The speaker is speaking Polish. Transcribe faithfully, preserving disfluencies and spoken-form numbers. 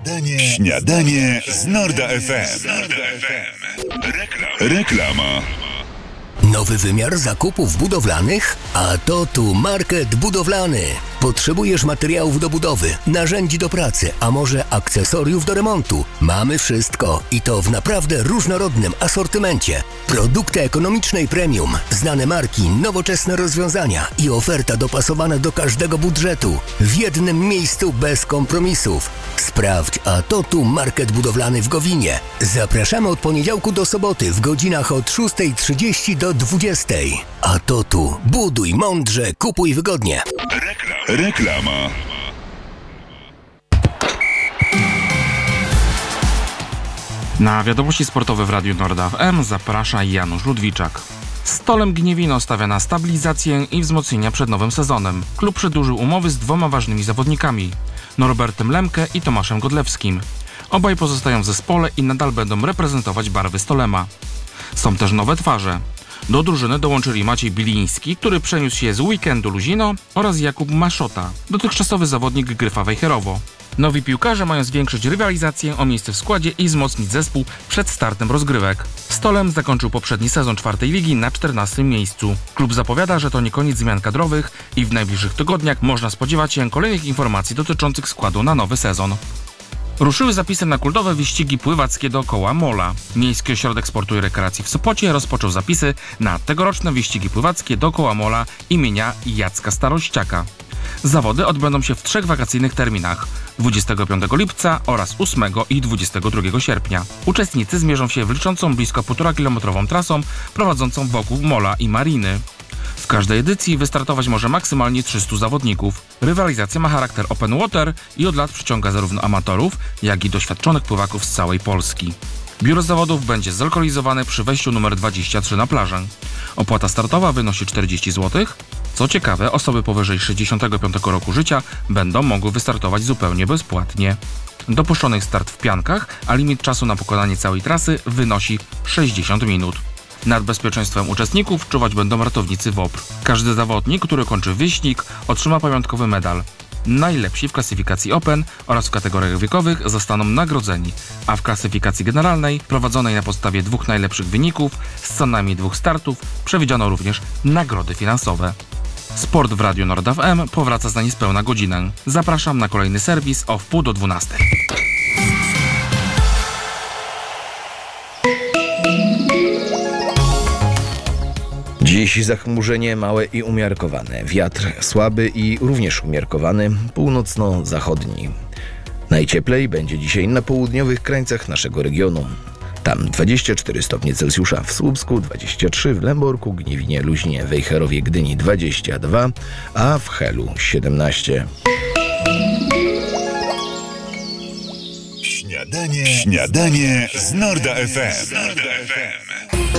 Śniadanie, śniadanie z Norda F M. Reklama. Reklama. Nowy wymiar zakupów budowlanych? A to tu Market Budowlany. Potrzebujesz materiałów do budowy, narzędzi do pracy, a może akcesoriów do remontu? Mamy wszystko i to w naprawdę różnorodnym asortymencie. Produkty ekonomicznej premium, znane marki, nowoczesne rozwiązania i oferta dopasowana do każdego budżetu. W jednym miejscu bez kompromisów. Sprawdź, a to tu Market Budowlany w Gowinie. Zapraszamy od poniedziałku do soboty w godzinach od szóstej trzydzieści do dwudziestej. A to tu buduj mądrze, kupuj wygodnie. Reklama. Reklama. Na wiadomości sportowe w Radiu Norda F M zaprasza Janusz Ludwiczak. Stolem Gniewino stawia na stabilizację i wzmocnienia przed nowym sezonem. Klub przedłużył umowy z dwoma ważnymi zawodnikami, Norbertem Lemke i Tomaszem Godlewskim. Obaj pozostają w zespole i nadal będą reprezentować barwy Stolema. Są też nowe twarze. Do drużyny dołączyli Maciej Biliński, który przeniósł się z Weekendu Luzino, oraz Jakub Maszota, dotychczasowy zawodnik Gryfa Wejherowo. Nowi piłkarze mają zwiększyć rywalizację o miejsce w składzie i wzmocnić zespół przed startem rozgrywek. Stolem zakończył poprzedni sezon czwartej ligi na czternastym miejscu. Klub zapowiada, że to nie koniec zmian kadrowych i w najbliższych tygodniach można spodziewać się kolejnych informacji dotyczących składu na nowy sezon. Ruszyły zapisy na kultowe wyścigi pływackie dookoła Mola. Miejski Ośrodek Sportu i Rekreacji w Sopocie rozpoczął zapisy na tegoroczne wyścigi pływackie dookoła Mola imienia Jacka Starościaka. Zawody odbędą się w trzech wakacyjnych terminach: dwudziestego piątego lipca oraz ósmego i dwudziestego drugiego sierpnia. Uczestnicy zmierzą się w liczącą blisko półtora kilometrową trasą prowadzącą wokół Mola i Mariny. W każdej edycji wystartować może maksymalnie trzystu zawodników. Rywalizacja ma charakter open water i od lat przyciąga zarówno amatorów, jak i doświadczonych pływaków z całej Polski. Biuro zawodów będzie zlokalizowane przy wejściu numer dwadzieścia trzy na plażę. Opłata startowa wynosi czterdzieści złotych. Co ciekawe, osoby powyżej sześćdziesiątego piątego roku życia będą mogły wystartować zupełnie bezpłatnie. Dopuszczony jest start w piankach, a limit czasu na pokonanie całej trasy wynosi sześćdziesiąt minut. Nad bezpieczeństwem uczestników czuwać będą ratownicy W O P R. Każdy zawodnik, który kończy wyścig, otrzyma pamiątkowy medal. Najlepsi w klasyfikacji Open oraz w kategoriach wiekowych zostaną nagrodzeni, a w klasyfikacji generalnej, prowadzonej na podstawie dwóch najlepszych wyników z co najmniej dwóch startów, przewidziano również nagrody finansowe. Sport w Radiu Norda F M powraca za niespełna godzinę. Zapraszam na kolejny serwis o wpół do dwunastej. Dziś zachmurzenie małe i umiarkowane. Wiatr słaby i również umiarkowany, północno-zachodni. Najcieplej będzie dzisiaj na południowych krańcach naszego regionu. Tam dwadzieścia cztery stopnie Celsjusza, w Słupsku dwadzieścia trzy, w Lęborku, Gniewinie, Luźnie, Wejherowie, Gdyni dwadzieścia dwa, a w Helu siedemnaście. Śniadanie, śniadanie z Norda F M.